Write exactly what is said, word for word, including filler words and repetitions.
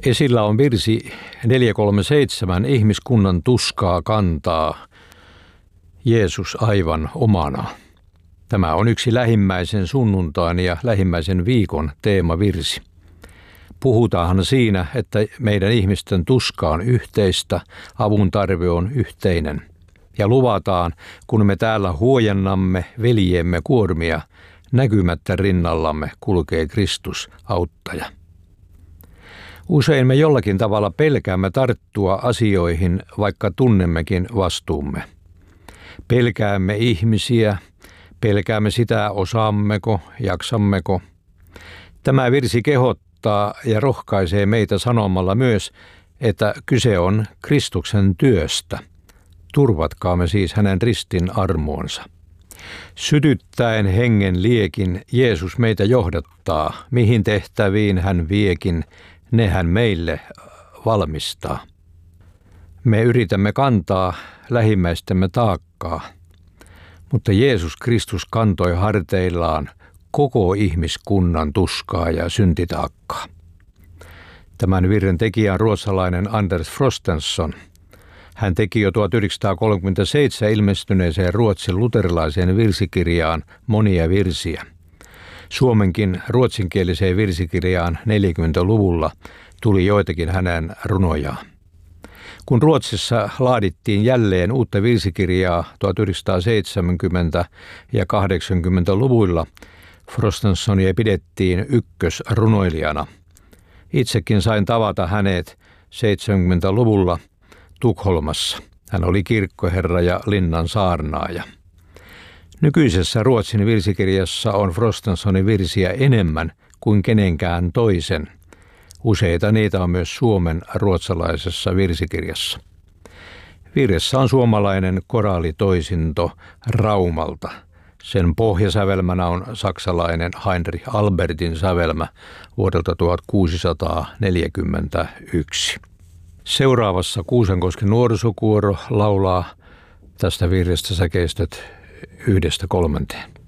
Esillä on virsi neljä kolme seitsemän, ihmiskunnan tuskaa kantaa Jeesus aivan omana. Tämä on yksi lähimmäisen sunnuntain ja lähimmäisen viikon teemavirsi. Puhutaanhan siinä, että meidän ihmisten tuska on yhteistä, avun tarve on yhteinen. Ja luvataan, kun me täällä huojennamme veljemme kuormia, näkymättä rinnallamme kulkee Kristus auttaja. Usein me jollakin tavalla pelkäämme tarttua asioihin, vaikka tunnemmekin vastuumme. Pelkäämme ihmisiä, pelkäämme sitä, osaammeko, jaksammeko. Tämä virsi kehottaa ja rohkaisee meitä sanomalla myös, että kyse on Kristuksen työstä. Turvatkaamme siis hänen ristin armoonsa. Sytyttäen hengen liekin Jeesus meitä johdattaa, mihin tehtäviin hän viekin, ne hän meille valmistaa. Me yritämme kantaa lähimmäistemme taakkaa, mutta Jeesus Kristus kantoi harteillaan koko ihmiskunnan tuskaa ja syntitaakkaa. Tämän virren tekijä on ruotsalainen Anders Frostenson. Hän teki jo tuhatyhdeksänsataakolmekymmentäseitsemän ilmestyneeseen Ruotsin luterilaiseen virsikirjaan monia virsiä. Suomenkin ruotsinkieliseen virsikirjaan neljäkymmentäluvulla tuli joitakin hänen runojaan. Kun Ruotsissa laadittiin jälleen uutta virsikirjaa tuhatyhdeksänsataaseitsemänkymmentä- ja kahdeksankymmentäluvuilla, Frostensonia pidettiin ykkösrunoilijana. Itsekin sain tavata hänet seitsemänkymmentäluvulla Tukholmassa. Hän oli kirkkoherra ja linnan saarnaaja. Nykyisessä Ruotsin virsikirjassa on Frostensonin virsiä enemmän kuin kenenkään toisen. Useita niitä on myös Suomen ruotsalaisessa virsikirjassa. Virressä on suomalainen koraalitoisinto Raumalta. Sen pohjasävelmänä on saksalainen Heinrich Albertin sävelmä vuodelta tuhatkuusisataaneljäkymmentäyksi. Seuraavassa Kuusankosken nuorisokuoro laulaa tästä virrestä säkeistöt yhdestä kolmanteen.